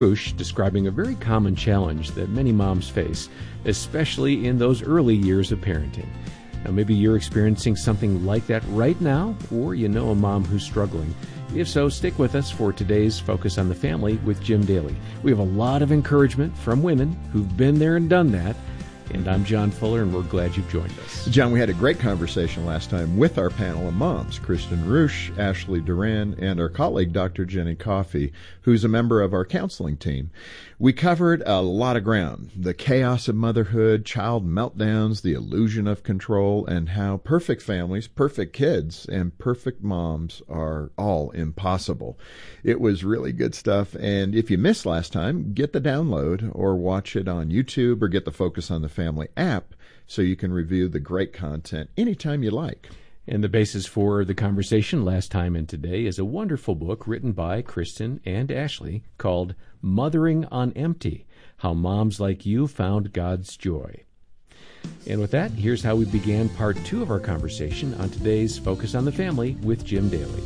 Bush describing a very common challenge that many moms face, especially in those early years of parenting. Now, maybe you're experiencing something like that right now, or you know a mom who's struggling. If so, stick with us for today's Focus on the Family with Jim Daly. We have a lot of encouragement from women who've been there and done that. And I'm John Fuller, and we're glad you've joined us. John, we had a great conversation last time with our panel of moms, Kristen Rusch, Ashley Duran, and our colleague, Dr. Jenny Coffey, who's a member of our counseling team. We covered a lot of ground: the chaos of motherhood, child meltdowns, the illusion of control, and how perfect families, perfect kids, and perfect moms are all impossible. It was really good stuff, and if you missed last time, get the download or watch it on YouTube or get the Focus on the Family app so you can review the great content anytime you like. And the basis for the conversation last time and today is a wonderful book written by Kristen and Ashley called Mothering on Empty: How Moms Like You Found God's Joy. And with that, here's how we began part 2 of our conversation on today's Focus on the Family with Jim Daly.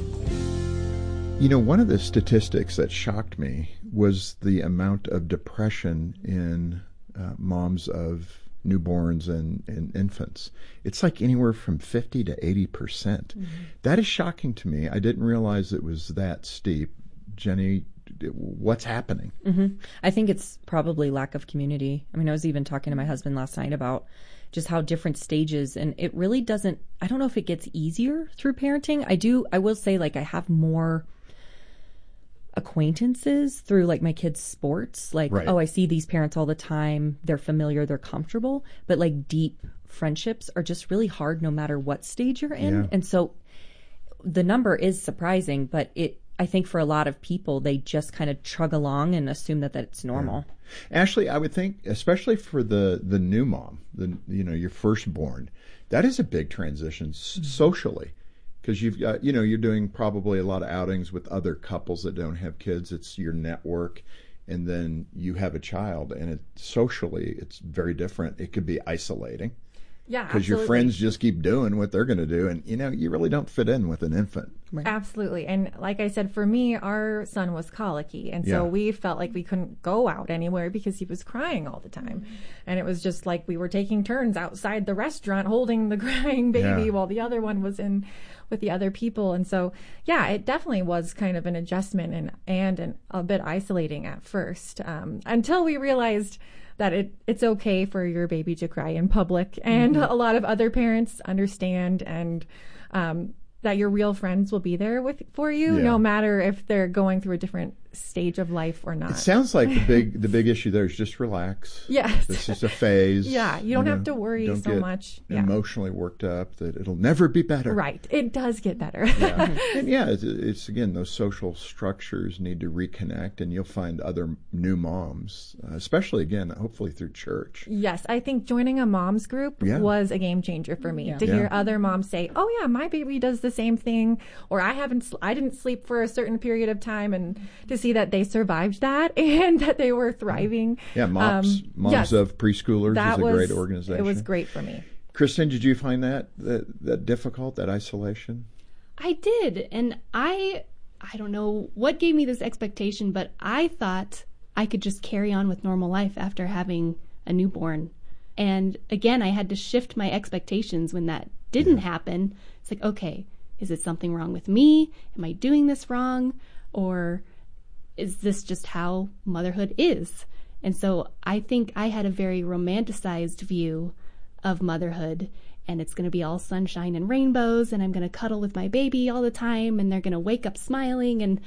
You know, one of the statistics that shocked me was the amount of depression in moms of newborns and infants. It's like anywhere from 50 to 80%. Mm-hmm. That is shocking to me. I didn't realize it was that steep. Jenny, what's happening? Mm-hmm. I think it's probably lack of community. I mean, I was even talking to my husband last night about just how different stages, and it really doesn't, I don't know if it gets easier through parenting. I will say, like, I have more acquaintances through like my kids' sports, like, right. Oh, I see these parents all the time, they're familiar, they're comfortable, but like deep friendships are just really hard no matter what stage you're in. Yeah. And so the number is surprising, but I think for a lot of people, they just kind of chug along and assume that it's normal. Yeah. Ashley, I would think, especially for the new mom, your firstborn, that is a big transition socially. Because you've got, you're doing probably a lot of outings with other couples that don't have kids. It's your network, and then you have a child, and socially, it's very different. It could be isolating. Yeah, because your friends just keep doing what they're going to do, and you really don't fit in with an infant. Right. Absolutely. And like I said, for me, our son was colicky, and so we felt like we couldn't go out anywhere because he was crying all the time. And it was just like we were taking turns outside the restaurant holding the crying baby while the other one was in with the other people. And so, it definitely was kind of an adjustment and a bit isolating at first, until we realized that it's okay for your baby to cry in public, and a lot of other parents understand, and that your real friends will be there for you, no matter if they're going through a different stage of life or not. It sounds like the big issue there is just relax. Yes. This is a phase. Yeah, you don't have to worry so much. Emotionally worked up that it'll never be better. Right. It does get better. And it's again, those social structures need to reconnect, and you'll find other new moms, especially again, hopefully through church. Yes, I think joining a mom's group was a game changer for me to hear other moms say, "Oh yeah, my baby does the same thing," or I didn't sleep for a certain period of time, and to see that they survived that and that they were thriving. Yeah, Moms of Preschoolers is a great organization. It was great for me. Kristen, did you find that difficult, that isolation? I did, and I don't know what gave me this expectation, but I thought I could just carry on with normal life after having a newborn. And again, I had to shift my expectations when that didn't happen. It's like, okay, is it something wrong with me? Am I doing this wrong? Or is this just how motherhood is? And so I think I had a very romanticized view of motherhood, and it's going to be all sunshine and rainbows, and I'm going to cuddle with my baby all the time, and they're going to wake up smiling, and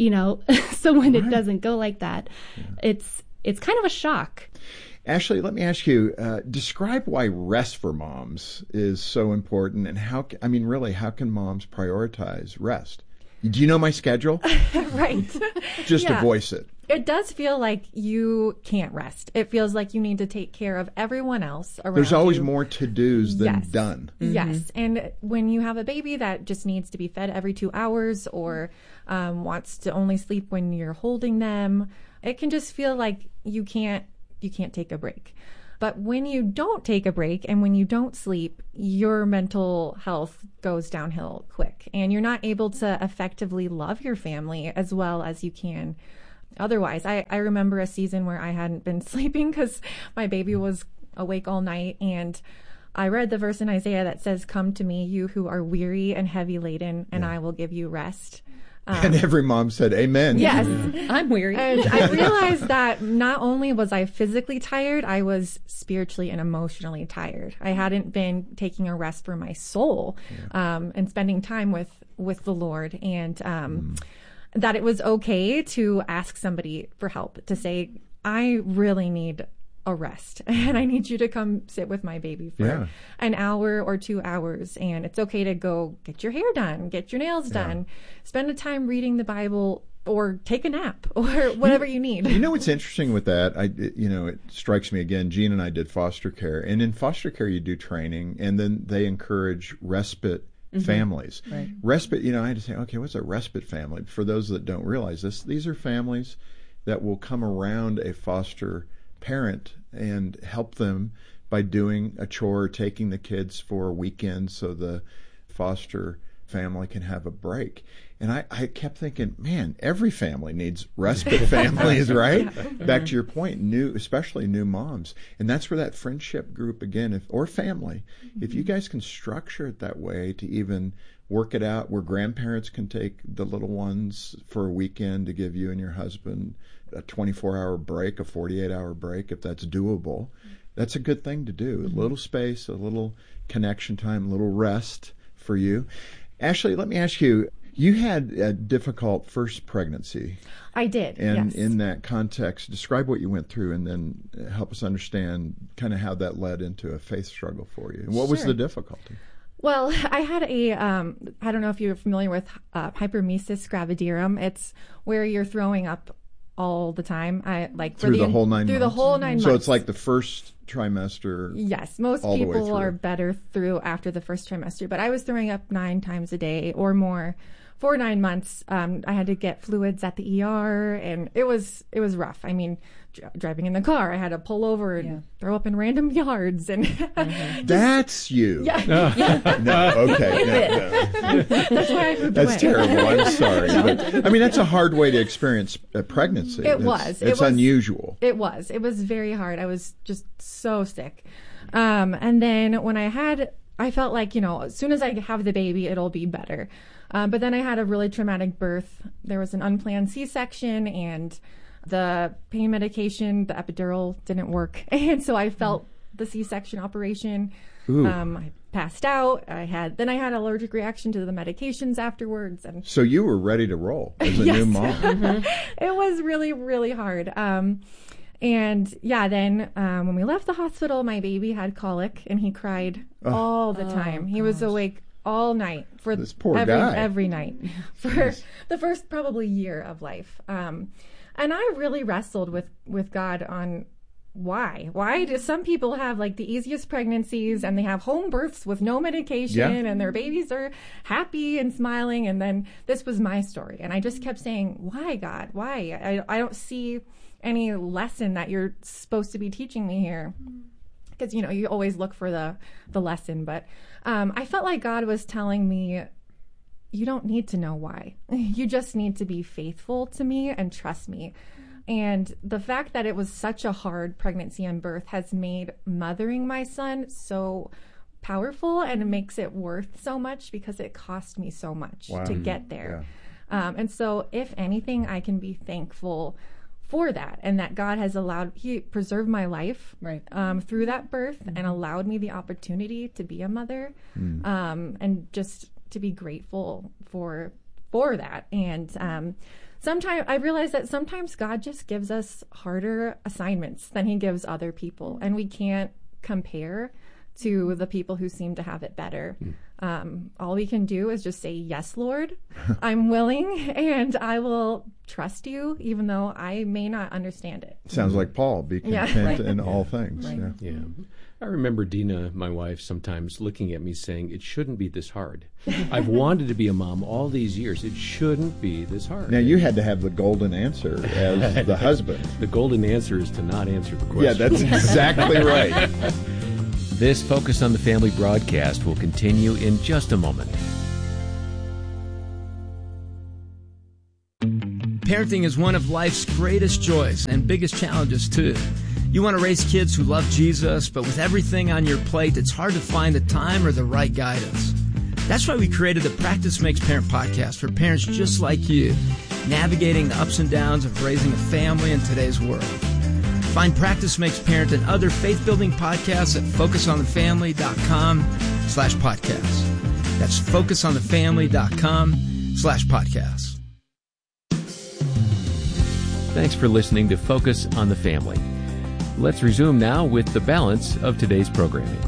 so when it doesn't go like that, it's kind of a shock. Ashley, let me ask you, describe why rest for moms is so important, and how can moms prioritize rest? Do you know my schedule? Right. Just to voice it. It does feel like you can't rest. It feels like you need to take care of everyone else around you. There's always more to-dos than done. Mm-hmm. Yes. And when you have a baby that just needs to be fed every 2 hours, or wants to only sleep when you're holding them, it can just feel like you can't take a break. But when you don't take a break and when you don't sleep, your mental health goes downhill quick, and you're not able to effectively love your family as well as you can otherwise. I remember a season where I hadn't been sleeping because my baby was awake all night, and I read the verse in Isaiah that says, "Come to me, you who are weary and heavy laden, and I will give you rest." And every mom said, amen. Yes. I'm weary. And I realized that not only was I physically tired, I was spiritually and emotionally tired. I hadn't been taking a rest for my soul, and spending time with the Lord, and that it was okay to ask somebody for help, to say, I really need a rest, and I need you to come sit with my baby for an hour or 2 hours. And it's okay to go get your hair done, get your nails done, spend a time reading the Bible, or take a nap, or whatever you need. You know what's interesting with that? It strikes me again. Jean and I did foster care, and in foster care you do training, and then they encourage respite families. Right. Respite. I had to say, okay, what's a respite family? For those that don't realize this, these are families that will come around a foster parent and help them by doing a chore, taking the kids for a weekend so the foster family can have a break. And I kept thinking, man, every family needs respite families, right? Back to your point, especially new moms. And that's where that friendship group again, or family, if you guys can structure it that way to even work it out where grandparents can take the little ones for a weekend to give you and your husband a 24-hour break, a 48-hour break, if that's doable, that's a good thing to do. A little space, a little connection time, a little rest for you. Ashley, let me ask you, you had a difficult first pregnancy. I did, and yes. In that context, describe what you went through and then help us understand kind of how that led into a faith struggle for you. And what was the difficulty? Well, I had I don't know if you're familiar with hyperemesis gravidarum. It's where you're throwing up all the time. Through the whole 9 months. Through the whole 9 months. So it's like the first trimester. Yes, most people are better through after the first trimester, but I was throwing up 9 times a day or more for 9 months. I had to get fluids at the ER, and it was rough. I mean, driving in the car, I had to pull over and throw up in random yards, and that's you. Yeah. No, okay. No. That's why I moved That's away. terrible. I'm sorry, but I mean that's a hard way to experience a pregnancy. It's unusual. It was very hard. I was just so sick, and then when I felt like, as soon as I have the baby, it'll be better. But then I had a really traumatic birth. There was an unplanned C-section, and the pain medication, the epidural, didn't work. And so I felt the C-section operation. I passed out. I had an allergic reaction to the medications afterwards. And so you were ready to roll as a new mom. It was really, really hard. Then when we left the hospital, my baby had colic, and he cried all the time. He was awake all night for this poor guy. Every night for the first probably year of life. And I really wrestled with God on why do some people have like the easiest pregnancies and they have home births with no medication and their babies are happy and smiling, and then this was my story, and I just kept saying, why, God, why? I don't see any lesson that you're supposed to be teaching me here. Because, you always look for the lesson. But I felt like God was telling me, you don't need to know why. You just need to be faithful to me and trust me. And the fact that it was such a hard pregnancy and birth has made mothering my son so powerful, and it makes it worth so much because it cost me so much to get there. Yeah. And so if anything, I can be thankful for that, and that God has he preserved my life through that birth and allowed me the opportunity to be a mother, and just to be grateful for that. And sometimes I realize that sometimes God just gives us harder assignments than he gives other people, and we can't compare to the people who seem to have it better. All we can do is just say, yes, Lord, I'm willing, and I will trust you, even though I may not understand it. Sounds like Paul, be content in all things. Right. Yeah. I remember Dina, my wife, sometimes looking at me saying, it shouldn't be this hard. I've wanted to be a mom all these years. It shouldn't be this hard. Now, you had to have the golden answer as the husband. The golden answer is to not answer the question. Yeah, that's exactly right. This Focus on the Family broadcast will continue in just a moment. Parenting is one of life's greatest joys and biggest challenges, too. You want to raise kids who love Jesus, but with everything on your plate, it's hard to find the time or the right guidance. That's why we created the Practice Makes Parent podcast for parents just like you, navigating the ups and downs of raising a family in today's world. Find Practice Makes Parent and other faith-building podcasts at focusonthefamily.com/podcast. That's focusonthefamily.com/podcast. Thanks for listening to Focus on the Family. Let's resume now with the balance of today's programming.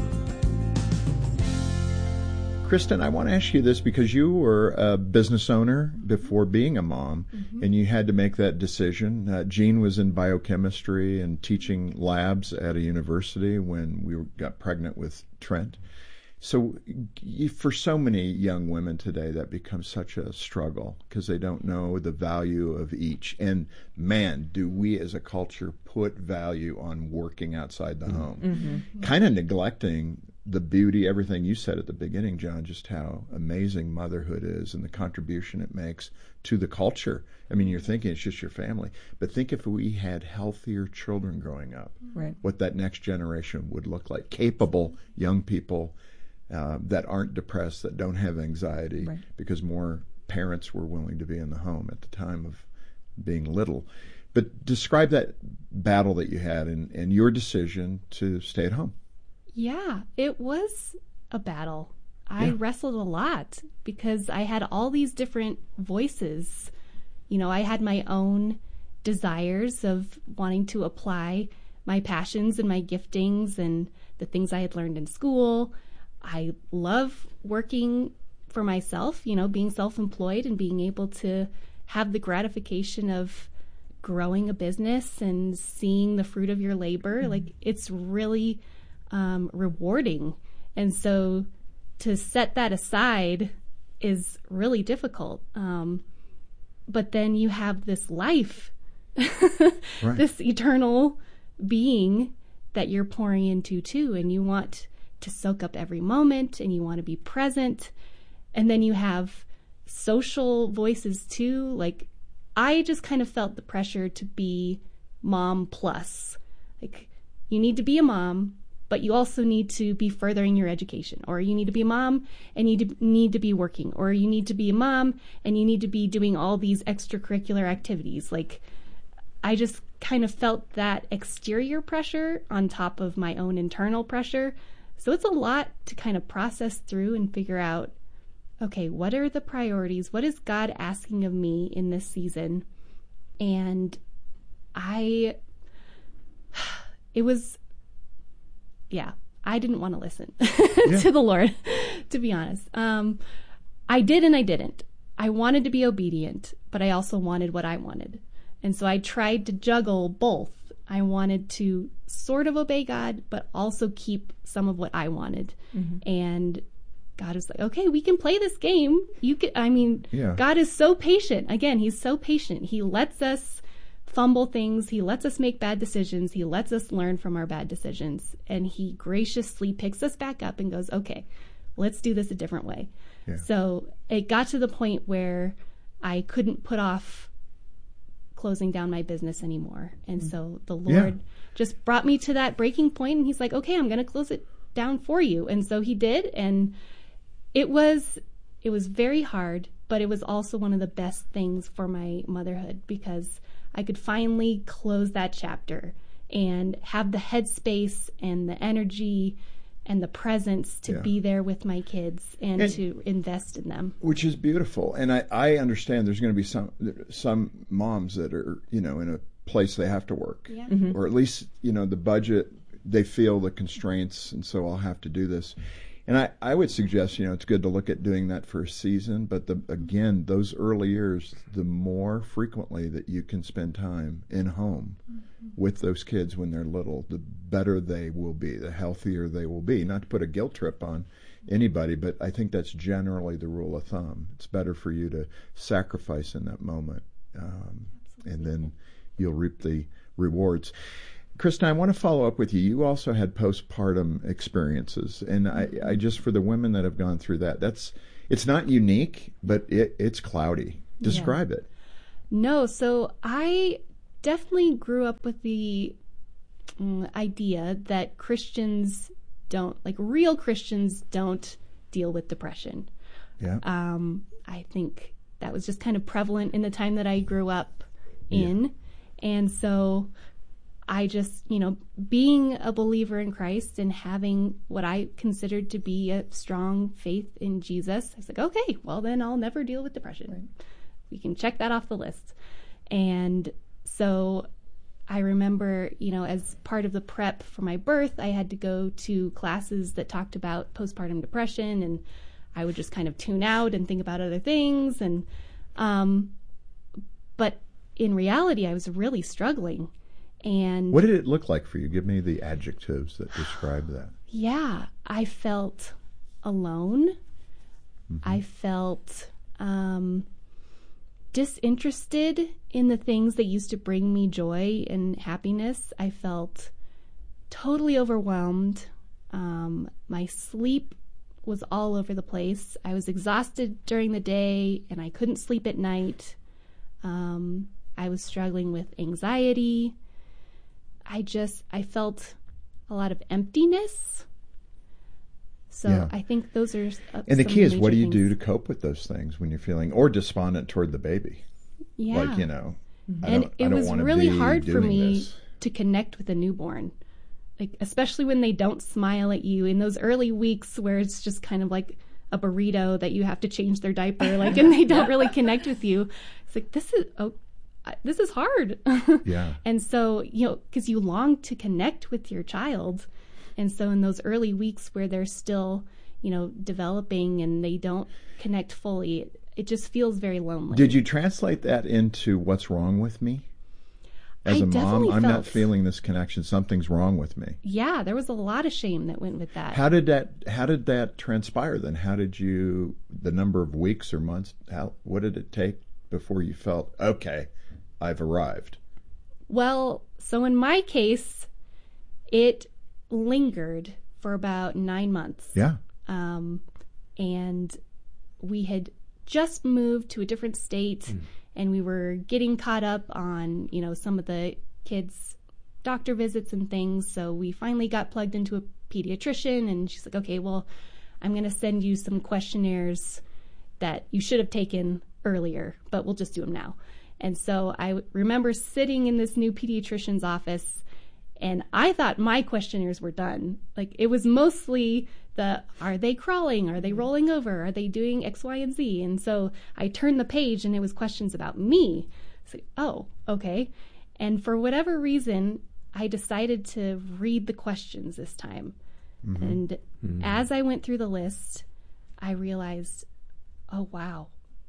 Kristen, I want to ask you this because you were a business owner before being a mom, and you had to make that decision. Jean was in biochemistry and teaching labs at a university when we got pregnant with Trent. So for so many young women today, that becomes such a struggle because they don't know the value of each. And man, do we as a culture put value on working outside the home, kind of neglecting the beauty, everything you said at the beginning, John, just how amazing motherhood is and the contribution it makes to the culture. I mean, you're thinking it's just your family, but think if we had healthier children growing up, what that next generation would look like. Capable young people that aren't depressed, that don't have anxiety, because more parents were willing to be in the home at the time of being little. But describe that battle that you had and your decision to stay at home. Yeah, it was a battle. I wrestled a lot because I had all these different voices. You know, I had my own desires of wanting to apply my passions and my giftings and the things I had learned in school. I love working for myself, you know, being self-employed and being able to have the gratification of growing a business and seeing the fruit of your labor. Like, it's really rewarding. And so to set that aside is really difficult. But then you have this life, this eternal being that you're pouring into too, and you want to soak up every moment and you want to be present. And then you have social voices too. Like, I just kind of felt the pressure to be mom plus. Like, you need to be a mom, but you also need to be furthering your education, or you need to be a mom and you need to be working, or you need to be a mom and you need to be doing all these extracurricular activities. Like, I just kind of felt that exterior pressure on top of my own internal pressure. So it's a lot to kind of process through and figure out, okay, what are the priorities? What is God asking of me in this season? And I didn't want to listen to the Lord, to be honest. I did and I didn't. I wanted to be obedient, but I also wanted what I wanted. And so I tried to juggle both. I wanted to sort of obey God, but also keep some of what I wanted. And God was like, okay, we can play this game. God is so patient. Again, he's so patient. He lets us fumble things. He lets us make bad decisions. He lets us learn from our bad decisions. And he graciously picks us back up and goes, okay, let's do this a different way. So it got to the point where I couldn't put off closing down my business anymore. And so the Lord just brought me to that breaking point, and he's like, okay, I'm going to close it down for you. And so he did. And it was very hard, but it was also one of the best things for my motherhood, because I could finally close that chapter and have the headspace and the energy and the presence to be there with my kids and to invest in them. Which is beautiful. And I understand there's going to be some moms that are, in a place they have to work. Or at least, the budget, they feel the constraints, and so I'll have to do this. And I would suggest, it's good to look at doing that for a season, but again, those early years, the more frequently that you can spend time in home with those kids when they're little, the better they will be, the healthier they will be. Not to put a guilt trip on anybody, but I think that's generally the rule of thumb. It's better for you to sacrifice in that moment, and then you'll reap the rewards. Kristen, I want to follow up with you. You also had postpartum experiences, and I just, for the women that have gone through that, it's not unique, but it's cloudy. Describe it. No, so I definitely grew up with the idea that Christians don't, like real Christians don't deal with depression. Yeah. I think that was just kind of prevalent in the time that I grew up in. Yeah. And so I just, being a believer in Christ and having what I considered to be a strong faith in Jesus, I was like, okay, well then I'll never deal with depression. Right. We can check that off the list. And so I remember, as part of the prep for my birth, I had to go to classes that talked about postpartum depression, and I would just kind of tune out and think about other things. And, but in reality, I was really struggling. And what did it look like for you? Give me the adjectives that describe that. Yeah, I felt alone. Mm-hmm. I felt disinterested in the things that used to bring me joy and happiness. I felt totally overwhelmed. My sleep was all over the place. I was exhausted during the day and I couldn't sleep at night. I was struggling with anxiety. I felt a lot of emptiness. So yeah. I think those are and the key is, what do you do to cope with those things when you're feeling or despondent toward the baby? Yeah. Like, and it was really hard for me to connect with a newborn. Like, especially when they don't smile at you in those early weeks where it's just kind of like a burrito that you have to change their diaper, and they don't really connect with you. It's like, this is hard. Yeah. And so, because you long to connect with your child. And so in those early weeks where they're still, developing and they don't connect fully, it just feels very lonely. Did you translate that into what's wrong with me? As a mom, I'm not feeling this connection. Something's wrong with me. Yeah, there was a lot of shame that went with that. How did that transpire then? How did you, the number of weeks or months, what did it take before you felt, okay, I've arrived? Well, so in my case, it lingered for about 9 months. Yeah. And we had just moved to a different state, and we were getting caught up on, some of the kids' doctor visits and things. So we finally got plugged into a pediatrician, and she's like, okay, well, I'm going to send you some questionnaires that you should have taken earlier, but we'll just do them now. And so I remember sitting in this new pediatrician's office, and I thought my questionnaires were done. Like, it was mostly are they crawling? Are they rolling over? Are they doing X, Y, and Z? And so I turned the page, and it was questions about me. It's like, oh, okay. And for whatever reason, I decided to read the questions this time. Mm-hmm. And as I went through the list, I realized, oh, wow,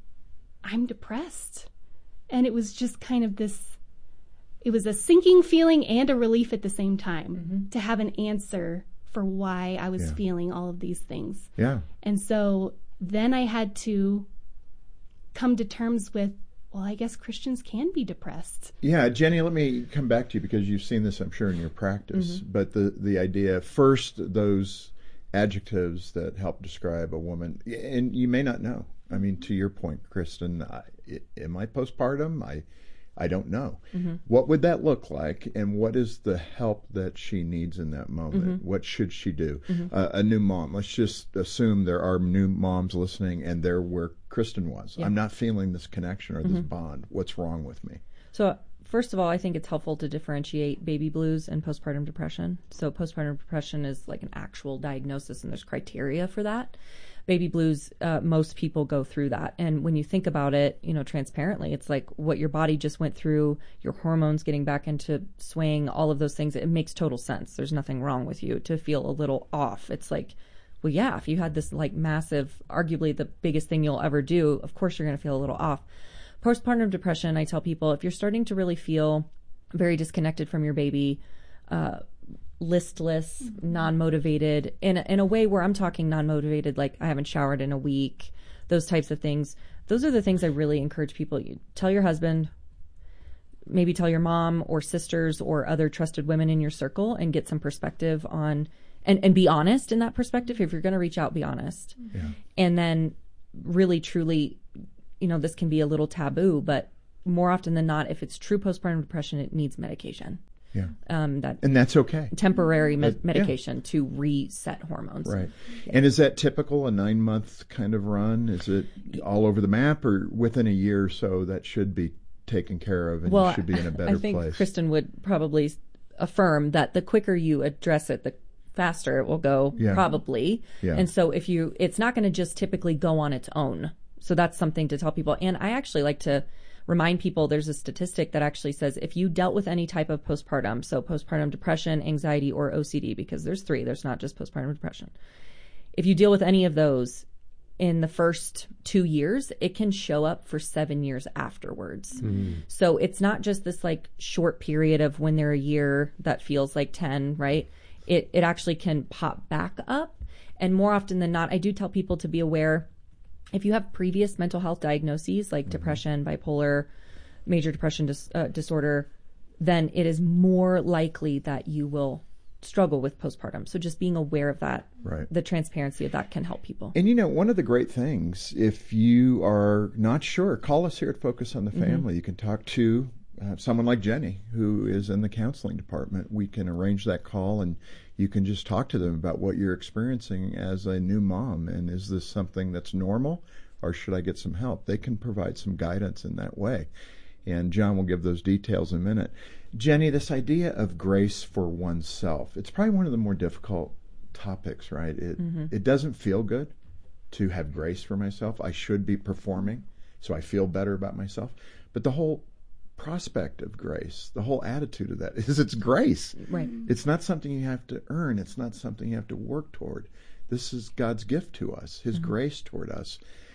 I'm depressed. And it was just kind of it was a sinking feeling and a relief at the same time to have an answer for why I was feeling all of these things. Yeah. And so then I had to come to terms with, well, I guess Christians can be depressed. Yeah, Jenny, let me come back to you because you've seen this, I'm sure, in your practice. Mm-hmm. But the idea, first, those adjectives that help describe a woman, and you may not know. I mean, to your point, Kristen, am I postpartum? I don't know. Mm-hmm. What would that look like, and what is the help that she needs in that moment? Mm-hmm. What should she do? Mm-hmm. A new mom, let's just assume there are new moms listening, and they're where Kristen was. Yeah. I'm not feeling this connection or this bond. What's wrong with me? So first of all, I think it's helpful to differentiate baby blues and postpartum depression. So postpartum depression is like an actual diagnosis, and there's criteria for that. Baby blues, most people go through that. And when you think about it, transparently, it's like what your body just went through, your hormones getting back into swing, all of those things. It makes total sense. There's nothing wrong with you to feel a little off. It's like, well, yeah, if you had this like massive, arguably the biggest thing you'll ever do, of course you're going to feel a little off. Postpartum depression, I tell people, if you're starting to really feel very disconnected from your baby, listless, non-motivated, in a way where I'm talking non-motivated, like I haven't showered in a week, those types of things. Those are the things I really encourage people. You tell your husband, maybe tell your mom or sisters or other trusted women in your circle, and get some perspective on, and be honest in that perspective. If you're going to reach out, be honest. Yeah. And then really, truly, this can be a little taboo, but more often than not, if it's true postpartum depression, it needs medication. Yeah. And that's okay. Temporary medication to reset hormones. Right. Yeah. And is that typical, a 9-month kind of run? Is it all over the map, or within a year or so that should be taken care of and you should be in a better place? I think Kristen would probably affirm that the quicker you address it, the faster it will go, probably. Yeah. And so it's not going to just typically go on its own. So that's something to tell people. And I actually like to remind people, there's a statistic that actually says if you dealt with any type of postpartum, so postpartum depression, anxiety, or OCD, because there's 3, there's not just postpartum depression. If you deal with any of those in the first 2 years, it can show up for 7 years afterwards. So it's not just this like short period of when they're a year that feels like 10, right? It actually can pop back up. And more often than not, I do tell people to be aware, if you have previous mental health diagnoses like depression, bipolar, major depression disorder, then it is more likely that you will struggle with postpartum. So just being aware of that, the transparency of that can help people. And one of the great things, if you are not sure, call us here at Focus on the Family. You can talk to someone like Jenny, who is in the counseling department. We can arrange that call, and you can just talk to them about what you're experiencing as a new mom. And is this something that's normal, or should I get some help? They can provide some guidance in that way. And John will give those details in a minute. Jenny, this idea of grace for oneself, it's probably one of the more difficult topics, right? It doesn't feel good to have grace for myself. I should be performing, so I feel better about myself. But the whole prospect of grace, the whole attitude of that is it's grace. Right. It's not something you have to earn. It's not something you have to work toward. This is God's gift to us, His grace toward us.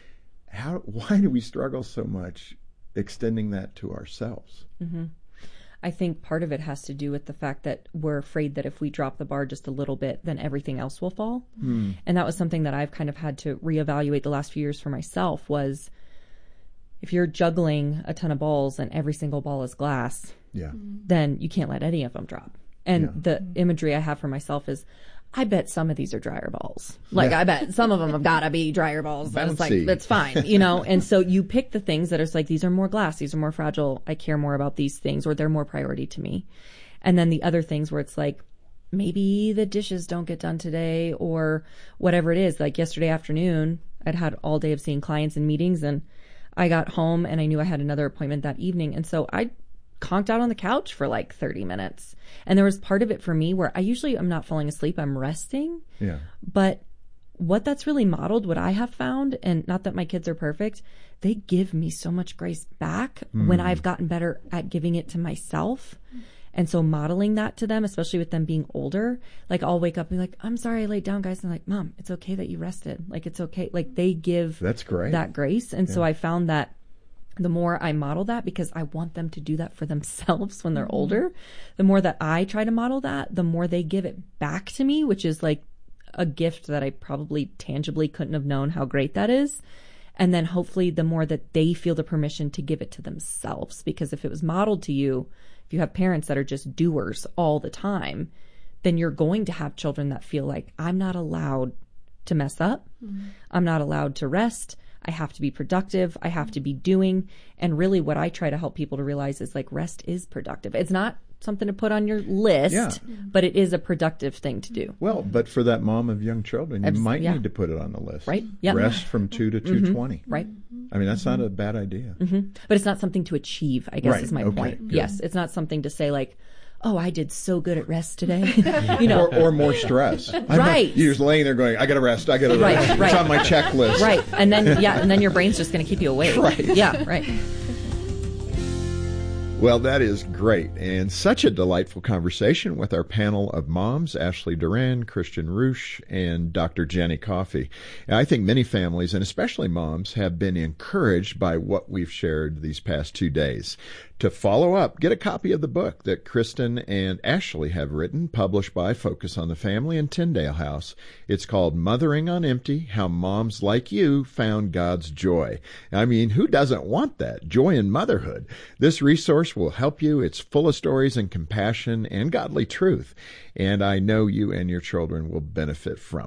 Why do we struggle so much extending that to ourselves? I think part of it has to do with the fact that we're afraid that if we drop the bar just a little bit, then everything else will fall. And that was something that I've kind of had to reevaluate the last few years for myself was, if you're juggling a ton of balls and every single ball is glass, then you can't let any of them drop. And the imagery I have for myself is, I bet some of these are dryer balls. Like, I bet some of them have got to be dryer balls. It's like, that's fine, And so you pick the things that are like, these are more glass, these are more fragile, I care more about these things, or they're more priority to me. And then the other things where it's like, maybe the dishes don't get done today, or whatever it is. Like yesterday afternoon, I'd had all day of seeing clients and meetings, and I got home and I knew I had another appointment that evening. And so I conked out on the couch for like 30 minutes. And there was part of it for me where I usually am not falling asleep, I'm resting. Yeah. But what that's really modeled, what I have found, and not that my kids are perfect, they give me so much grace back when I've gotten better at giving it to myself. And so modeling that to them, especially with them being older, like I'll wake up and be like, I'm sorry I laid down, guys. And I'm like, Mom, it's okay that you rested. Like, it's okay. Like, they give that's great. That grace. And so I found that the more I model that, because I want them to do that for themselves when they're older, the more that I try to model that, the more they give it back to me, which is like a gift that I probably tangibly couldn't have known how great that is. And then hopefully the more that they feel the permission to give it to themselves, because if it was modeled to you, if you have parents that are just doers all the time, then you're going to have children that feel like, I'm not allowed to mess up. I'm not allowed to rest. I have to be productive. I have to be doing. And really what I try to help people to realize is like, rest is productive. It's not something to put on your list, but it is a productive thing to do. Well, but for that mom of young children, you might need to put it on the list. Right. Yep. Rest from 2 to 2:20. Right. I mean, that's not a bad idea. But it's not something to achieve, I guess is my point. Good. Yes. It's not something to say like, oh, I did so good at rest today. Or more stress. You're just laying there going, I got to rest. Rest. It's on my checklist. Right. And then your brain's just going to keep you awake. Right. Yeah, right. Well, that is great, and such a delightful conversation with our panel of moms, Ashley Duran, Kristen Rusch, and Dr. Jenny Coffey. And I think many families, and especially moms, have been encouraged by what we've shared these past 2 days. To follow up, get a copy of the book that Kristen and Ashley have written, published by Focus on the Family and Tyndale House. It's called Mothering on Empty, How Moms Like You Found God's Joy. I mean, who doesn't want that? Joy in motherhood. This resource will help you. It's full of stories and compassion and godly truth. And I know you and your children will benefit from it.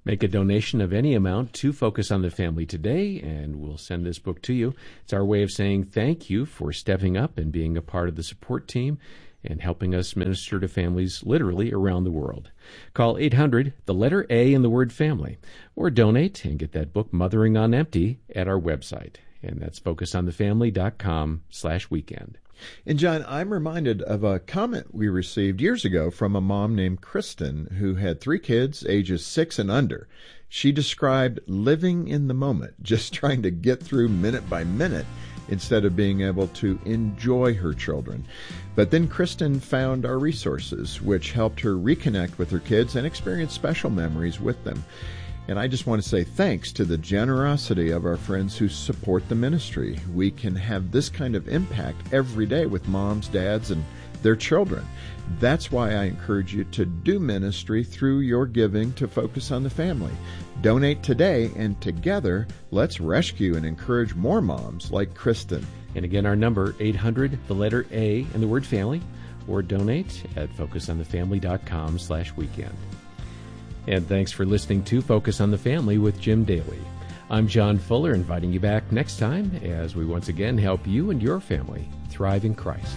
Make a donation of any amount to Focus on the Family today, and we'll send this book to you. It's our way of saying thank you for stepping up and being a part of the support team and helping us minister to families literally around the world. Call 800, the letter A in the word family, or donate and get that book, Mothering on Empty, at our website. And that's focusonthefamily.com/weekend. And John, I'm reminded of a comment we received years ago from a mom named Kristen who had 3 kids, ages 6 and under. She described living in the moment, just trying to get through minute by minute instead of being able to enjoy her children. But then Kristen found our resources, which helped her reconnect with her kids and experience special memories with them. And I just want to say thanks to the generosity of our friends who support the ministry. We can have this kind of impact every day with moms, dads, and their children. That's why I encourage you to do ministry through your giving to Focus on the Family. Donate today, and together, let's rescue and encourage more moms like Kristen. And again, our number, 800, the letter A and the word family, or donate at focusonthefamily.com/weekend. And thanks for listening to Focus on the Family with Jim Daly. I'm John Fuller, inviting you back next time as we once again help you and your family thrive in Christ.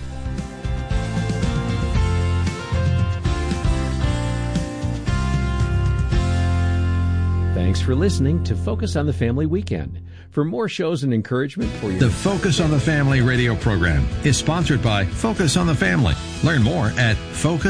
Thanks for listening to Focus on the Family Weekend. For more shows and encouragement for you. The Focus on the Family radio program is sponsored by Focus on the Family. Learn more at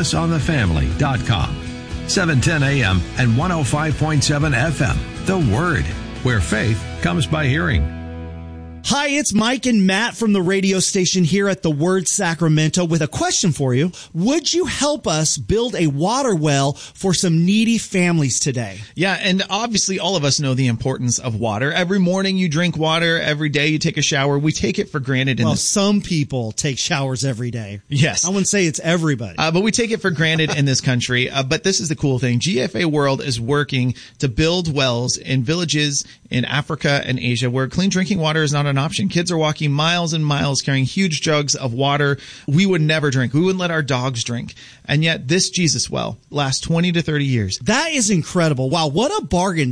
focusonthefamily.com. 710 AM and 105.7 FM. The Word, where faith comes by hearing. Hi, it's Mike and Matt from the radio station here at the Word Sacramento with a question for you. Would you help us build a water well for some needy families today? Yeah, and obviously all of us know the importance of water. Every morning you drink water, every day you take a shower. We take it for granted. Well, some people take showers every day. Yes. I wouldn't say it's everybody. But we take it for granted in this country. But this is the cool thing. GFA World is working to build wells in villages in Africa and Asia where clean drinking water is not an option. Kids are walking miles and miles carrying huge jugs of water we would never drink. We wouldn't let our dogs drink. And yet this Jesus well lasts 20 to 30 years. That is incredible. Wow, what a bargain.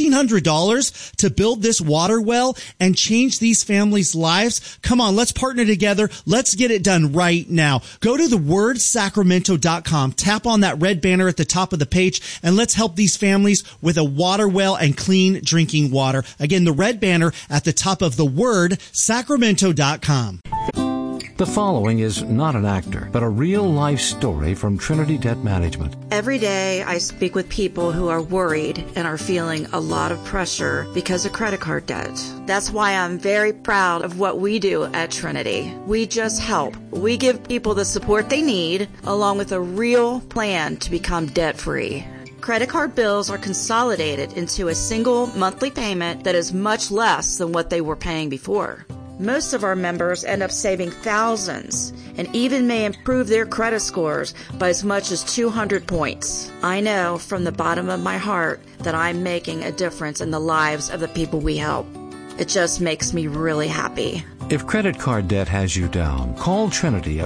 $1,600 to build this water well and change these families' lives. Come on, let's partner together. Let's get it done right now. Go to thewordsacramento.com, tap on that red banner at the top of the page, and let's help these families with a water well and clean drinking water. Again, the red banner at the top of thewordsacramento.com. The following is not an actor, but a real-life story from Trinity Debt Management. Every day I speak with people who are worried and are feeling a lot of pressure because of credit card debt. That's why I'm very proud of what we do at Trinity. We just help. We give people the support they need, along with a real plan to become debt-free. Credit card bills are consolidated into a single monthly payment that is much less than what they were paying before. Most of our members end up saving thousands and even may improve their credit scores by as much as 200 points. I know from the bottom of my heart that I'm making a difference in the lives of the people we help. It just makes me really happy. If credit card debt has you down, call Trinity at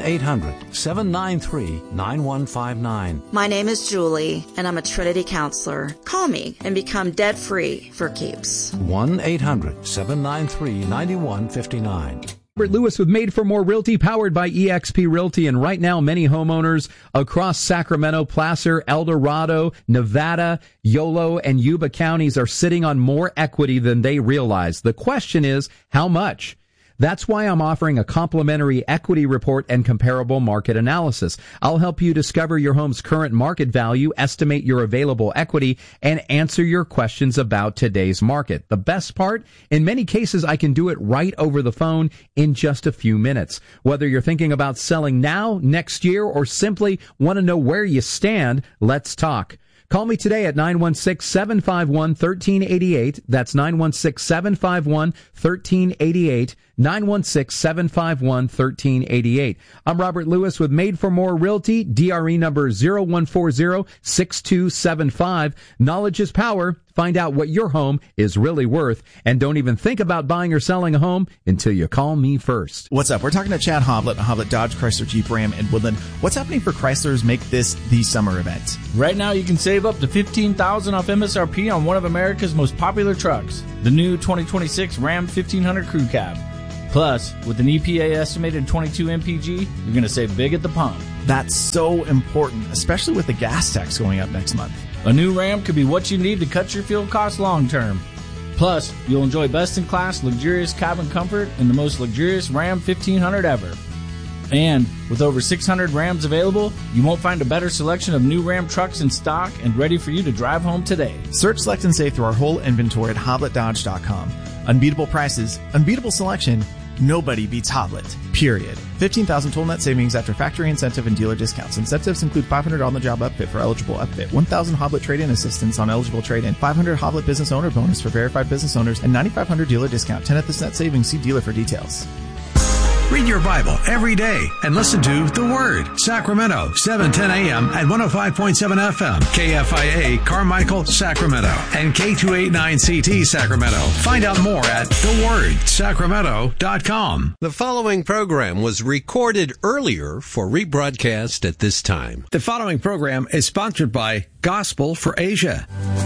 1-800-793-9159. My name is Julie, and I'm a Trinity counselor. Call me and become debt-free for keeps. 1-800-793-9159. Robert Lewis with Made for More Realty, powered by eXp Realty. And right now, many homeowners across Sacramento, Placer, El Dorado, Nevada, Yolo, and Yuba counties are sitting on more equity than they realize. The question is, how much? That's why I'm offering a complimentary equity report and comparable market analysis. I'll help you discover your home's current market value, estimate your available equity, and answer your questions about today's market. The best part, in many cases, I can do it right over the phone in just a few minutes. Whether you're thinking about selling now, next year, or simply want to know where you stand, let's talk. Call me today at 916-751-1388. That's 916-751-1388. 916-751-1388. I'm Robert Lewis with Made for More Realty, DRE number 0140-6275. Knowledge is power. Find out what your home is really worth, and don't even think about buying or selling a home until you call me first. What's up? We're talking to Chad Hoblet, Hoblet Dodge Chrysler Jeep Ram in Woodland. What's happening for Chryslers Make This the Summer event? Right now, you can save up to $15,000 off MSRP on one of America's most popular trucks, the new 2026 Ram 1500 Crew Cab. Plus, with an EPA estimated 22 mpg, you're going to save big at the pump. That's so important, especially with the gas tax going up next month. A new Ram could be what you need to cut your fuel costs long term. Plus, you'll enjoy best-in-class luxurious cabin comfort in the most luxurious Ram 1500 ever. And with over 600 Rams available, you won't find a better selection of new Ram trucks in stock and ready for you to drive home today. Search, select, and save through our whole inventory at HobletDodge.com. Unbeatable prices, unbeatable selection. Nobody beats Hoblet, period. 15,000 total net savings after factory incentive and dealer discounts. Incentives include $500 on the job upfit for eligible upfit, 1,000 Hoblet trade-in assistance on eligible trade-in, 500 Hoblet business owner bonus for verified business owners, and 9,500 dealer discount. 10 at this net savings. See dealer for details. Read your Bible every day and listen to The Word. Sacramento, 710 a.m. at 105.7 FM. KFIA, Carmichael, Sacramento. And K289CT, Sacramento. Find out more at thewordsacramento.com. The following program was recorded earlier for rebroadcast at this time. The following program is sponsored by Gospel for Asia.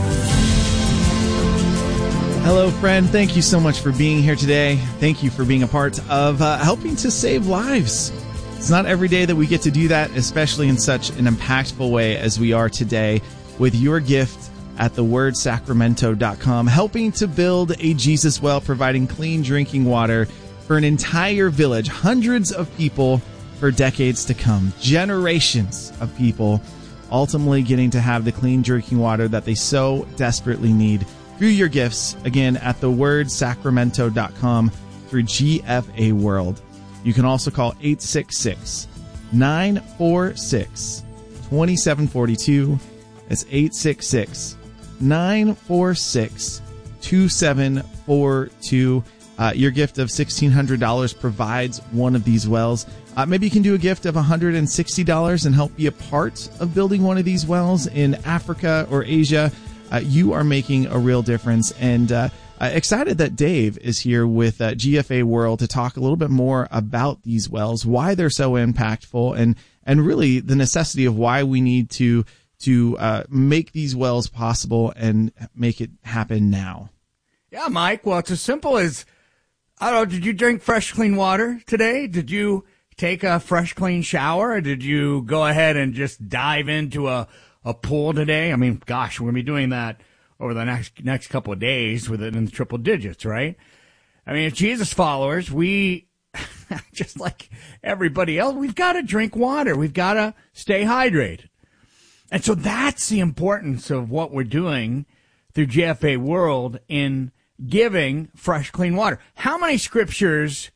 Hello, friend. Thank you so much for being here today. Thank you for being a part of helping to save lives. It's not every day that we get to do that, especially in such an impactful way as we are today with your gift at thewordsacramento.com, helping to build a Jesus well, providing clean drinking water for an entire village, hundreds of people for decades to come, generations of people ultimately getting to have the clean drinking water that they so desperately need. Through your gifts, again, at thewordsacramento.com through GFA World. You can also call 866-946-2742. That's 866-946-2742. Your gift of $1,600 provides one of these wells. Maybe you can do a gift of $160 and help be a part of building one of these wells in Africa or Asia. You are making a real difference, and excited that Dave is here with GFA World to talk a little bit more about these wells, why they're so impactful, and really the necessity of why we need to make these wells possible and make it happen now. Yeah, Mike. Well, it's as simple as, I don't know, did you drink fresh, clean water today? Did you take a fresh, clean shower? Or did you go ahead and just dive into a pool today? I mean, gosh, we're going to be doing that over the next couple of days with it in the triple digits, right? I mean, as Jesus followers, we, just like everybody else, we've got to drink water. We've got to stay hydrated. And so that's the importance of what we're doing through GFA World in giving fresh, clean water. How many scriptures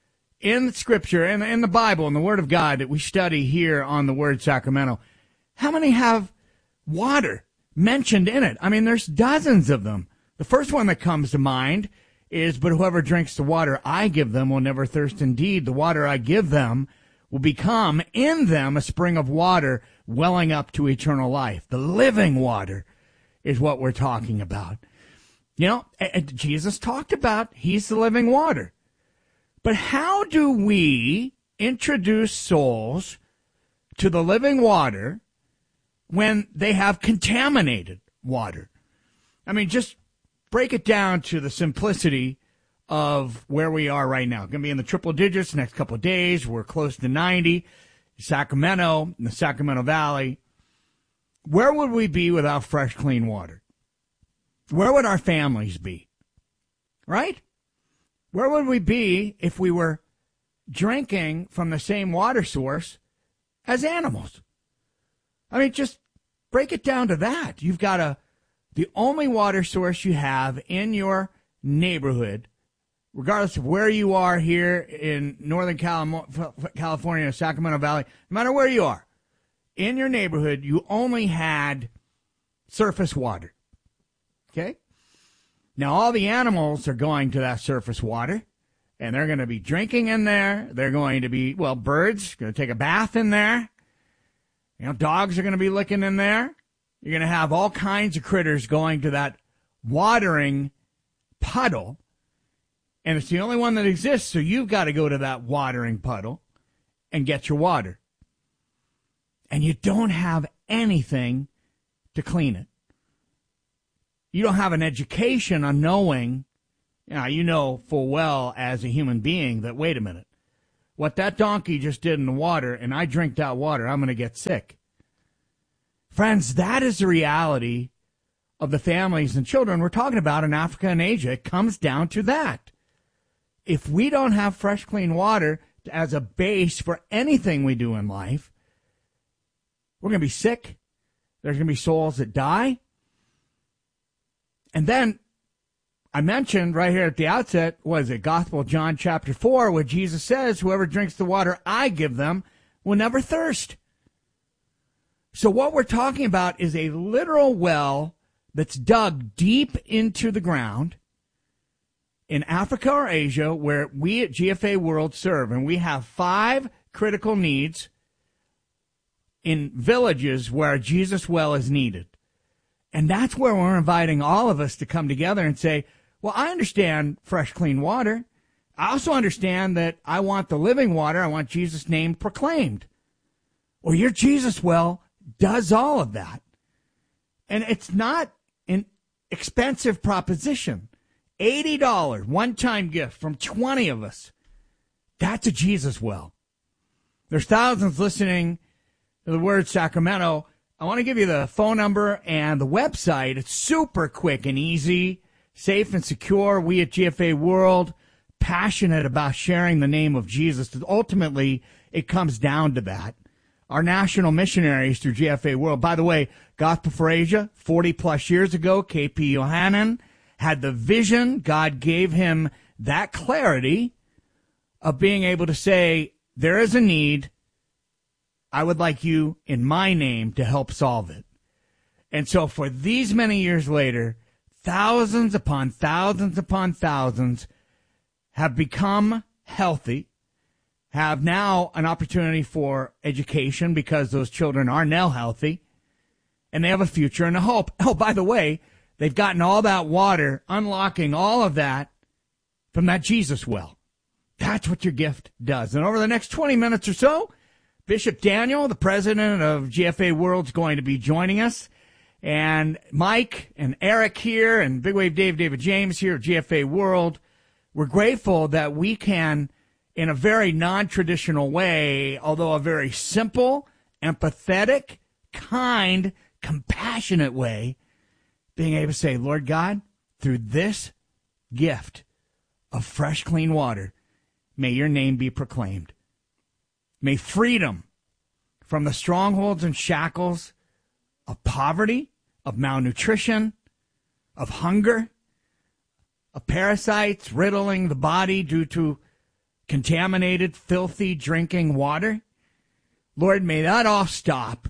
in Scripture, in the Bible, in the Word of God that we study here on the Word Sacramento, how many have water mentioned in it? I mean, there's dozens of them. The first one that comes to mind is, but whoever drinks the water I give them will never thirst indeed. The water I give them will become in them a spring of water welling up to eternal life. The living water is what we're talking about. You know, Jesus talked about he's the living water. But how do we introduce souls to the living water when they have contaminated water? I mean, just break it down to the simplicity of where we are right now. Going to be in the triple digits the next couple of days. We're close to 90. Sacramento, in the Sacramento Valley. Where would we be without fresh, clean water? Where would our families be? Right? Where would we be if we were drinking from the same water source as animals? I mean, just break it down to that. You've got the only water source you have in your neighborhood, regardless of where you are here in Northern California, Sacramento Valley, no matter where you are, in your neighborhood, you only had surface water. Okay? Now, all the animals are going to that surface water, and they're going to be drinking in there. They're going to be, well, birds going to take a bath in there. You know, dogs are going to be licking in there. You're going to have all kinds of critters going to that watering puddle, and it's the only one that exists, so you've got to go to that watering puddle and get your water. And you don't have anything to clean it. You don't have an education on knowing, you know full well as a human being that, wait a minute, what that donkey just did in the water, and I drink that water, I'm going to get sick. Friends, that is the reality of the families and children we're talking about in Africa and Asia. It comes down to that. If we don't have fresh, clean water as a base for anything we do in life, we're going to be sick. There's going to be souls that die. And then I mentioned right here at the outset, Gospel of John chapter 4, where Jesus says, whoever drinks the water I give them will never thirst. So what we're talking about is a literal well that's dug deep into the ground in Africa or Asia, where we at GFA World serve, and we have 5 critical needs in villages where a Jesus well is needed. And that's where we're inviting all of us to come together and say, well, I understand fresh, clean water. I also understand that I want the living water. I want Jesus' name proclaimed. Well, your Jesus well does all of that. And it's not an expensive proposition. $80 one-time gift from 20 of us. That's a Jesus well. There's thousands listening to the word Sacramento. I want to give you the phone number and the website. It's super quick and easy, safe and secure. We at GFA World, passionate about sharing the name of Jesus. Ultimately, it comes down to that. Our national missionaries through GFA World. By the way, Gospel for Asia, 40-plus years ago, K.P. Yohanan had the vision. God gave him that clarity of being able to say, there is a need. I would like you, in my name, to help solve it. And so for these many years later, thousands upon thousands upon thousands have become healthy, have now an opportunity for education because those children are now healthy, and they have a future and a hope. Oh, by the way, they've gotten all that water, unlocking all of that from that Jesus well. That's what your gift does. And over the next 20 minutes or so, Bishop Daniel, the president of GFA World, is going to be joining us. And Mike and Eric here and Big Wave David James here at GFA World, we're grateful that we can, in a very non-traditional way, although a very simple, empathetic, kind, compassionate way, being able to say, Lord God, through this gift of fresh, clean water, may your name be proclaimed. May freedom from the strongholds and shackles of poverty, of malnutrition, of hunger, of parasites riddling the body due to contaminated, filthy drinking water. Lord, may that all stop.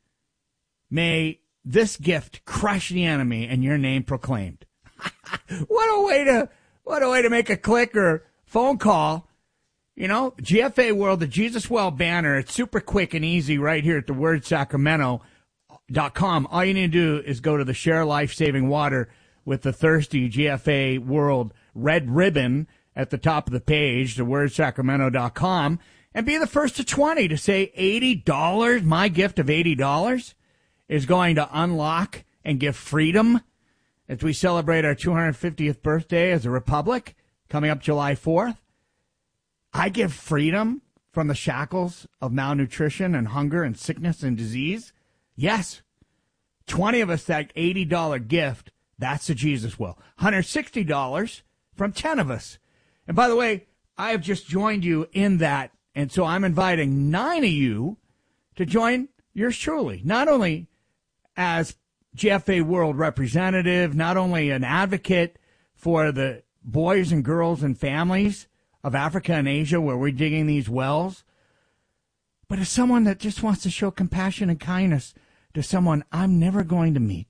May this gift crush the enemy and your name proclaimed. What a way to make a click or phone call. You know, GFA World, the Jesus Well banner, it's super quick and easy right here at thewordsacramento.com. All you need to do is go to the Share Life-Saving Water with the Thirsty GFA World red ribbon at the top of the page, thewordsacramento.com, and be the first to 20 to say $80, my gift of $80, is going to unlock and give freedom as we celebrate our 250th birthday as a republic coming up July 4th. I give freedom from the shackles of malnutrition and hunger and sickness and disease. Yes. 20 of us, that $80 gift, that's the Jesus Well. $160 from 10 of us. And by the way, I have just joined you in that. And so I'm inviting 9 of you to join yours truly. Not only as GFA World representative, not only an advocate for the boys and girls and families of Africa and Asia where we're digging these wells, but as someone that just wants to show compassion and kindness to someone I'm never going to meet,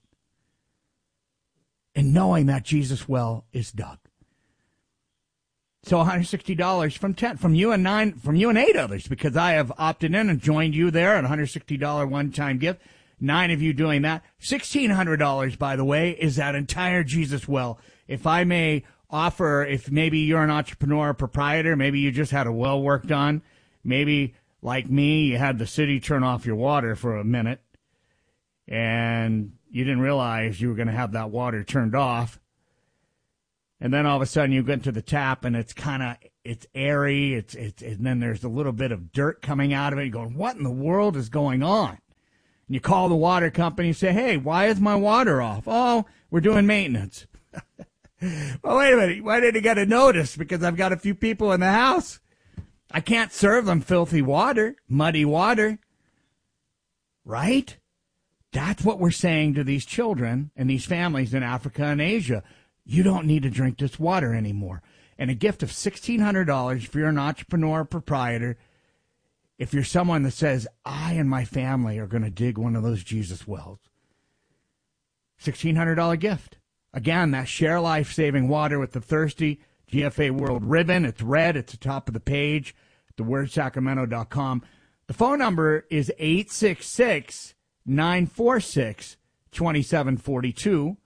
and knowing that Jesus Well is dug. So $160 from 10, from you and 8 others, because I have opted in and joined you there at a $160 one-time gift. 9 of you doing that. $1,600, by the way, is that entire Jesus well. If I may offer, if maybe you're an entrepreneur or proprietor, maybe you just had a well work done, maybe like me, you had the city turn off your water for a minute, and you didn't realize you were going to have that water turned off. And then all of a sudden you get to the tap and it's airy. And then there's a little bit of dirt coming out of it. You're going, what in the world is going on? And you call the water company and say, hey, why is my water off? Oh, we're doing maintenance. Well, wait a minute. Why did you get a notice? Because I've got a few people in the house. I can't serve them filthy water, muddy water. Right? That's what we're saying to these children and these families in Africa and Asia. You don't need to drink this water anymore. And a gift of $1,600 if you're an entrepreneur or proprietor, if you're someone that says, I and my family are going to dig one of those Jesus wells. $1,600 gift. Again, that Share Life-Saving Water with the Thirsty GFA World ribbon. It's red. It's the top of the page at thewordsacramento.com. The phone number is 866-946-2742.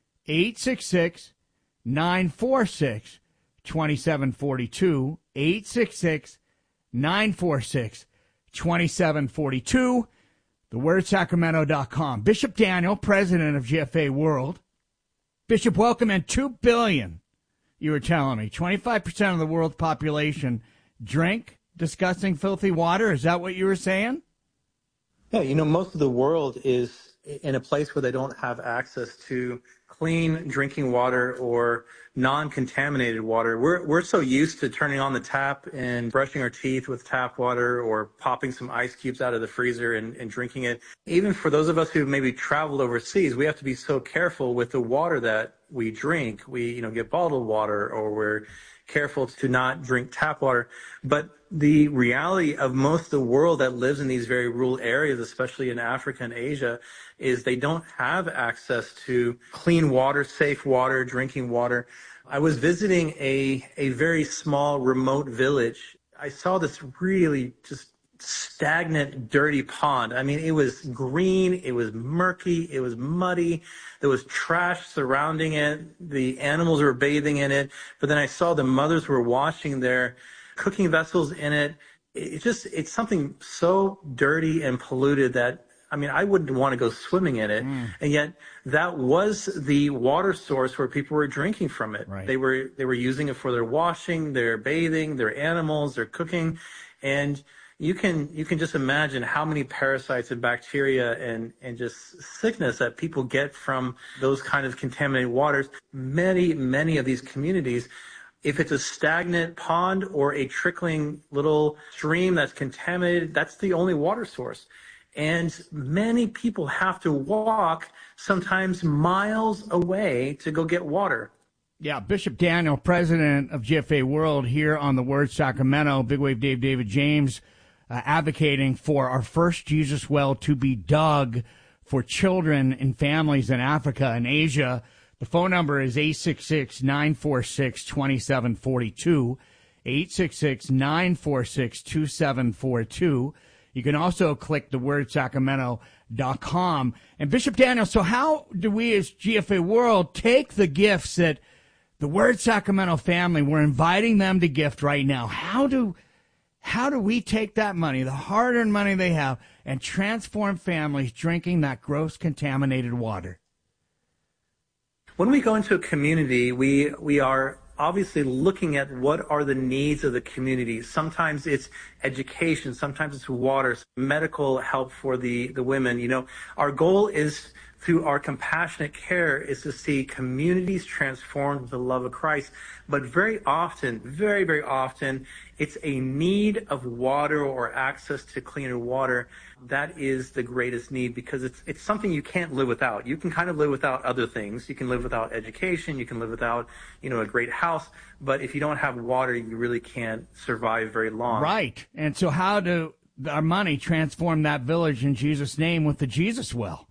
866-946-2742. 866-946-2742. Thewordsacramento.com. Bishop Daniel, president of GFA World. Bishop, welcome in. $2 billion, you were telling me. 25% of the world's population drink disgusting, filthy water. Is that what you were saying? Yeah, most of the world is in a place where they don't have access to clean drinking water or non-contaminated water. We're so used to turning on the tap and brushing our teeth with tap water or popping some ice cubes out of the freezer and drinking it. Even for those of us who maybe traveled overseas, we have to be so careful with the water that we drink. We, get bottled water, or we're careful to not drink tap water. But the reality of most of the world that lives in these very rural areas, especially in Africa and Asia, is they don't have access to clean water, safe water, drinking water. I was visiting a very small remote village. I saw this really just stagnant, dirty pond. I mean, it was green, it was murky, it was muddy, there was trash surrounding it, the animals were bathing in it, but then I saw the mothers were washing their cooking vessels in it. It's something so dirty and polluted that, I wouldn't want to go swimming in it. And yet that was the water source where people were drinking from it. Right. They were using it for their washing, their bathing, their animals, their cooking. And you can just imagine how many parasites and bacteria and just sickness that people get from those kind of contaminated waters. Many of these communities, if it's a stagnant pond or a trickling little stream that's contaminated, that's the only water source. And many people have to walk sometimes miles away to go get water. Yeah, Bishop Daniel, president of GFA World here on the Word Sacramento, Big Wave David James, advocating for our first Jesus well to be dug for children and families in Africa and Asia. The phone number is 866-946-2742, 866-946-2742. You can also click thewordsacramento.com. And Bishop Daniel, so how do we as GFA World take the gifts that the Word Sacramento family, we're inviting them to gift right now? How do we take that money, the hard-earned money they have, and transform families drinking that gross contaminated water? When we go into a community, we are obviously looking at what are the needs of the community. Sometimes it's education, sometimes it's water, medical help for the women. Our goal is, through our compassionate care, is to see communities transformed with the love of Christ. But very often, very, very often, it's a need of water or access to cleaner water. That is the greatest need, because it's something you can't live without. You can kind of live without other things. You can live without education. You can live without, a great house. But if you don't have water, you really can't survive very long. Right. And so how do our money transform that village in Jesus' name with the Jesus well?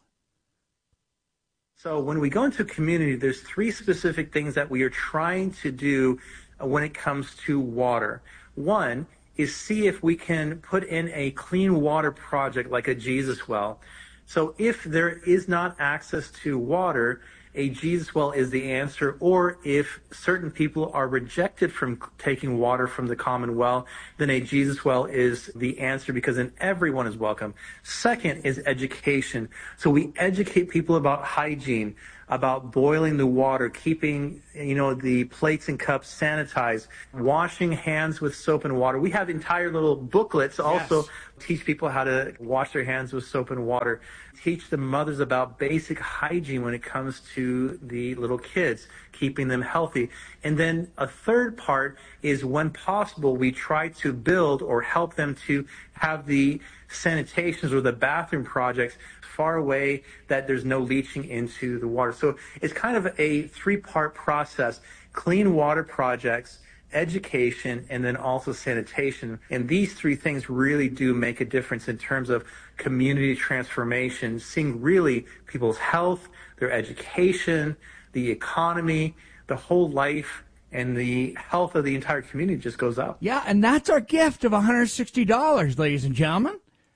So when we go into a community, there's 3 specific things that we are trying to do when it comes to water. One is see if we can put in a clean water project like a Jesus well. So if there is not access to water, a Jesus well is the answer, or if certain people are rejected from taking water from the common well, then a Jesus well is the answer, because then everyone is welcome. Second is education. So we educate people about hygiene, about boiling the water, keeping, the plates and cups sanitized, washing hands with soap and water. We have entire little booklets also teach people how to wash their hands with soap and water, teach the mothers about basic hygiene when it comes to the little kids, keeping them healthy. And then a third part is, when possible, we try to build or help them to have the sanitations or the bathroom projects far away that there's no leaching into the water. So it's kind of a three-part process: clean water projects, education, and then also sanitation. And these three things really do make a difference in terms of community transformation, seeing really people's health, their education, the economy, the whole life, and the health of the entire community just goes up. Yeah, and that's our gift of $160, ladies and gentlemen.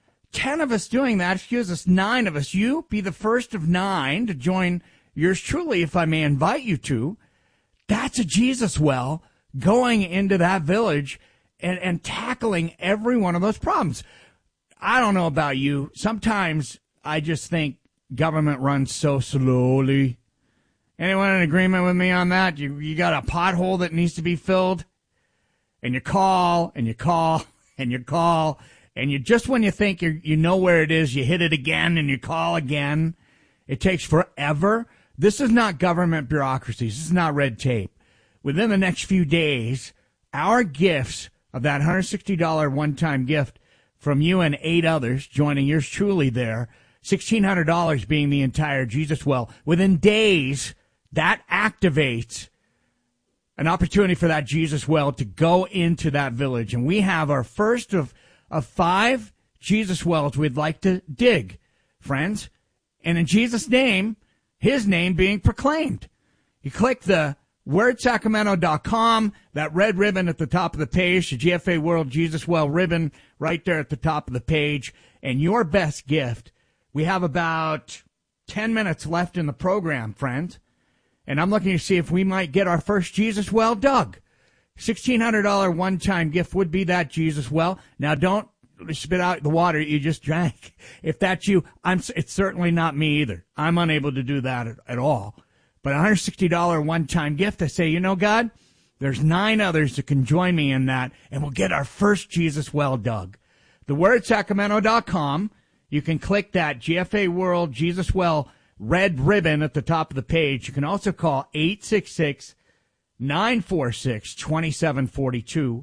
10 of us doing that. Excuse us, 9 of us. You be the first of 9 to join yours truly, if I may invite you to. That's a Jesus well, going into that village and tackling every one of those problems. I don't know about you. Sometimes I just think government runs so slowly. Anyone in agreement with me on that? You got a pothole that needs to be filled, and you call, and you call, and you call, and you just when you think you know where it is, you hit it again, and you call again. It takes forever. This is not government bureaucracy. This is not red tape. Within the next few days, our gifts of that $160 one-time gift from you and 8 others joining yours truly there, $1,600 being the entire Jesus well, within days, that activates an opportunity for that Jesus well to go into that village. And we have our first of 5 Jesus wells we'd like to dig, friends. And in Jesus' name, his name being proclaimed. You click the WordSacramento.com, that red ribbon at the top of the page, the GFA World Jesus Well ribbon right there at the top of the page, and your best gift. We have about 10 minutes left in the program, friends, and I'm looking to see if we might get our first Jesus Well dug. $1,600 one-time gift would be that Jesus Well. Now, don't spit out the water you just drank. If that's you, it's certainly not me either. I'm unable to do that at all. But $160 one-time gift, I say, God, there's 9 others that can join me in that, and we'll get our first Jesus well dug. TheWordSacramento.com. You can click that GFA World Jesus Well red ribbon at the top of the page. You can also call 866-946-2742.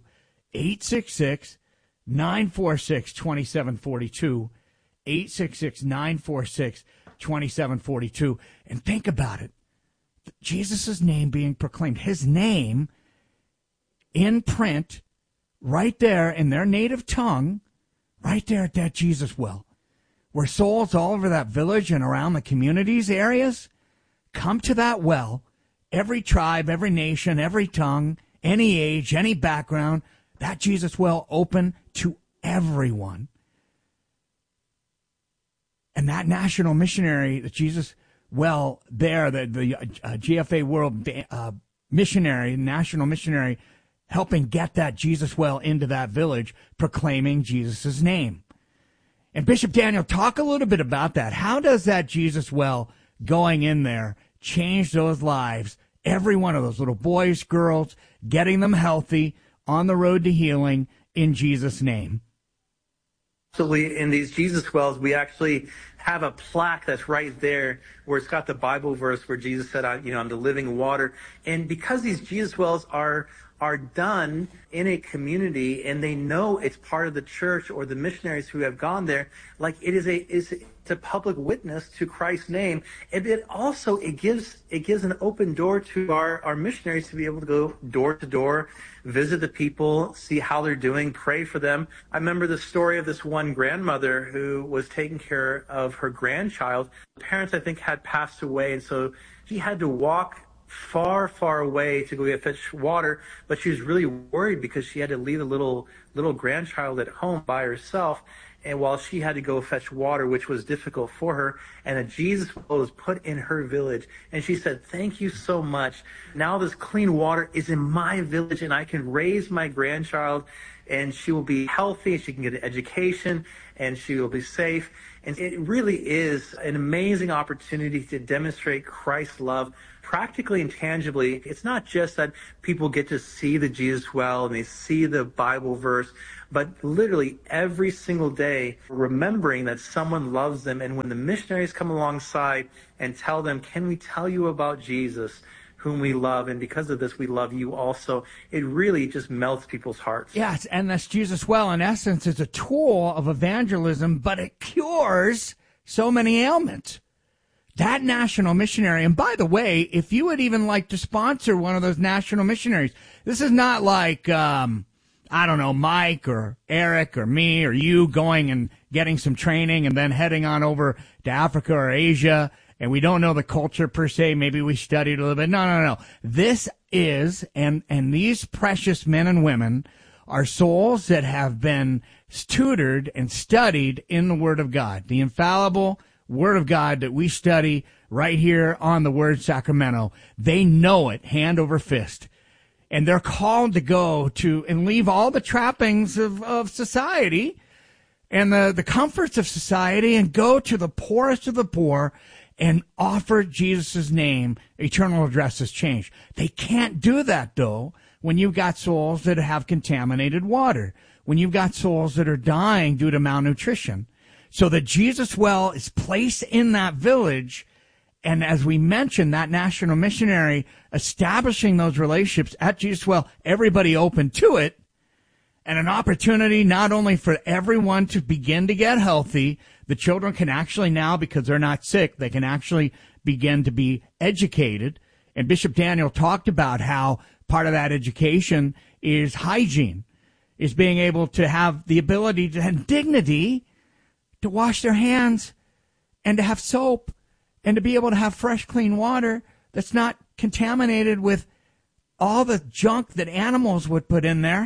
866-946-2742. 866-946-2742. And think about it. Jesus' name being proclaimed, his name in print right there in their native tongue, right there at that Jesus well, where souls all over that village and around the communities areas come to that well, every tribe, every nation, every tongue, any age, any background, that Jesus well open to everyone. And that national missionary, the Jesus well there, the GFA World missionary, national missionary, helping get that Jesus well into that village, proclaiming Jesus' name. And Bishop Daniel, talk a little bit about that. How does that Jesus well going in there change those lives, every one of those little boys, girls, getting them healthy, on the road to healing in Jesus' name? Absolutely. In these Jesus wells, we actually have a plaque that's right there where it's got the Bible verse where Jesus said, I'm the living water. And because these Jesus wells are done in a community and they know it's part of the church or the missionaries who have gone there, like it's a public witness to Christ's name. And it also, it gives an open door to our missionaries to be able to go door to door, visit the people, see how they're doing, pray for them. I remember the story of this one grandmother who was taking care of her grandchild. Parents, I think, had passed away, and so she had to walk far, far away to go get fetch water, but she was really worried because she had to leave the little grandchild at home by herself. and while she had to go fetch water, which was difficult for her, and a Jesus well was put in her village. And she said, thank you so much. Now this clean water is in my village, and I can raise my grandchild, and she will be healthy, she can get an education, and she will be safe. And it really is an amazing opportunity to demonstrate Christ's love practically and tangibly. It's not just that people get to see the Jesus well and they see the Bible verse, but literally every single day remembering that someone loves them. And when the missionaries come alongside and tell them, can we tell you about Jesus, whom we love, and because of this we love you also, it really just melts people's hearts. Yes, and that's Jesus well, in essence, is a tool of evangelism, but it cures so many ailments. That national missionary, and by the way, if you would even like to sponsor one of those national missionaries, this is not like, I don't know, Mike or Eric or me or you going and getting some training and then heading on over to Africa or Asia, and we don't know the culture per se. Maybe we studied a little bit. No. This is, and these precious men and women are souls that have been tutored and studied in the Word of God, the infallible Word of God that we study right here on the Word Sacramento. They know it hand over fist. And they're called to go to and leave all the trappings of society and the comforts of society and go to the poorest of the poor and offer Jesus' name. Eternal address has changed. They can't do that, though, when you've got souls that have contaminated water, when you've got souls that are dying due to malnutrition. So the Jesus well is placed in that village, and as we mentioned, that national missionary establishing those relationships at Jesus well, everybody open to it, and an opportunity not only for everyone to begin to get healthy. The children can actually now, because they're not sick, they can actually begin to be educated. And Bishop Daniel talked about how part of that education is hygiene, is being able to have the ability to have dignity to wash their hands and to have soap and to be able to have fresh, clean water that's not contaminated with all the junk that animals would put in there.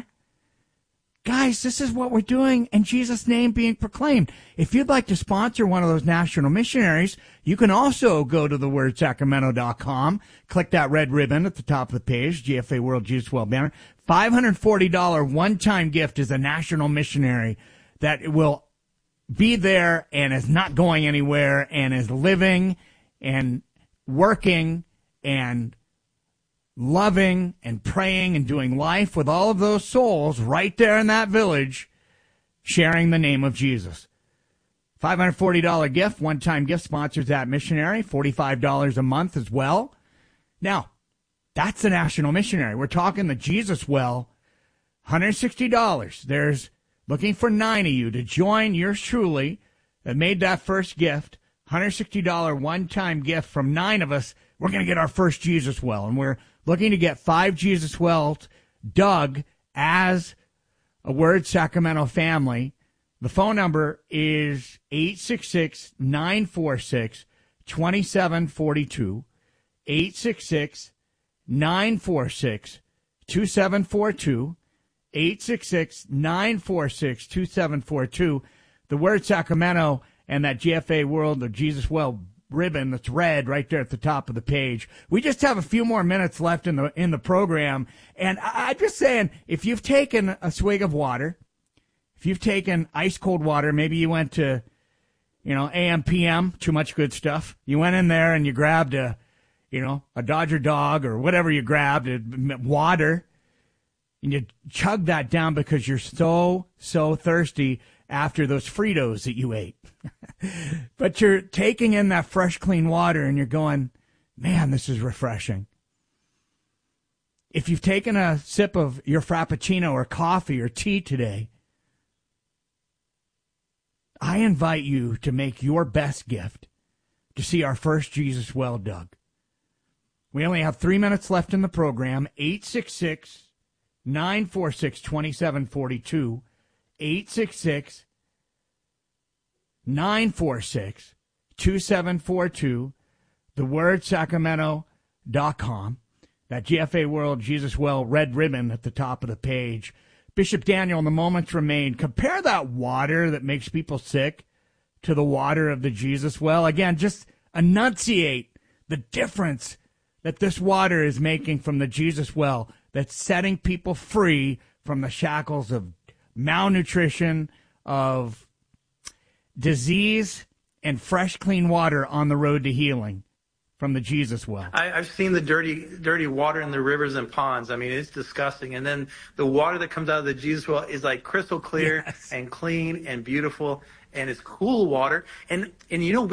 Guys, this is what we're doing, and Jesus' name being proclaimed. If you'd like to sponsor one of those national missionaries, you can also go to thewordsacramento.com, click that red ribbon at the top of the page, GFA World Jesus Well banner. $540 one-time gift is a national missionary that will be there and is not going anywhere and is living and working and loving and praying and doing life with all of those souls right there in that village, sharing the name of Jesus. $540 gift, one-time gift, sponsors that missionary, $45 a month as well. Now, that's the national missionary. We're talking the Jesus well, $160. There's looking for 9 of you to join yours truly that made that first gift, $160 one-time gift from 9 of us. We're going to get our first Jesus well, and we're looking to get 5 Jesus wells dug as a Word Sacramento family. The phone number is 866-946-2742, 866-946-2742, 866-946-2742. The Word Sacramento and that GFA World of Jesus Well ribbon that's red right there at the top of the page. We just have a few more minutes left in the program, and I'm just saying, if you've taken a swig of water, if you've taken ice cold water, maybe you went to, AM, PM, too much good stuff. You went in there and you grabbed a Dodger dog or whatever you grabbed, water, and you chugged that down because you're so thirsty after those Fritos that you ate. But you're taking in that fresh, clean water and you're going, man, this is refreshing. If you've taken a sip of your Frappuccino or coffee or tea today, I invite you to make your best gift to see our first Jesus well dug. We only have 3 minutes left in the program. 866-946-2742. 866-946-2742. thewordsacramento.com. That GFA World Jesus Well red ribbon at the top of the page. Bishop Daniel, in the moments remain, compare that water that makes people sick to the water of the Jesus well. Again, just enunciate the difference that this water is making from the Jesus well, that's setting people free from the shackles of malnutrition, of disease, and fresh, clean water on the road to healing from the Jesus well. I've seen the dirty water in the rivers and ponds. I mean, it's disgusting. And then the water that comes out of the Jesus well is like crystal clear and clean and beautiful, and it's cool water. And you know,